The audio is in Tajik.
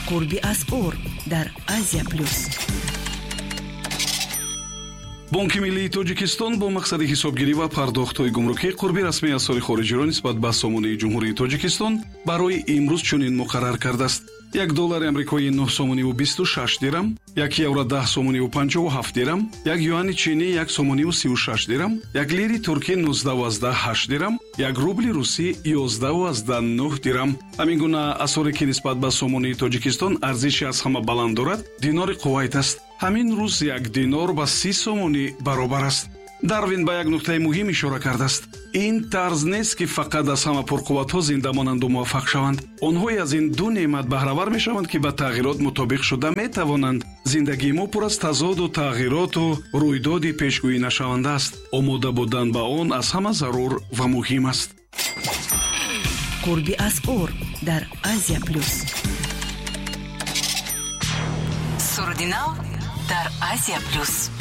قربی اسعار در آسیا پلوس. بانки миллии тоҷикистон бо мақсади ҳисобгирӣ ва пардохтҳои гумрукӣ қурби расмии асъори хориҷиро нисбат ба сомонаи ҷумҳурии Тоҷикистон барои имрӯз чунин муқаррар кардааст. $1 амрикоӣ 9.26 дирам, €1 10.57 дирам, $1 чини 1.36 дирам, $1 туркӣ 19.8 дирам, $1 рубли русӣ 11.9 дирам. ҳамин гуна асъоре ки нисбат ба сомонаи Тоҷикистон арзиши аз ҳама баланд дорад, динори Кувайт аст. ҳамин рӯз 1 динор ба 30 сомонӣ баробар аст. Дарвин ба як нуқтаи муҳим ишора кардааст. ин тарз нест ки фақат аз ҳама пурқувватҳо зинда монанду муваффақ шаванд. онҳое аз ин ду неъмат баҳравар мешаванд ки ба тағйирот мутобиқ шуда метавонанд. зиндагии мо пур аз тазоду тағйироту рӯйдоди пешгӯинашаванда аст. омода будан ба он аз ҳама зарур ва муҳим аст. قربی اسعار در آسیا پلوس. سرودی نو در آسیا پلوس.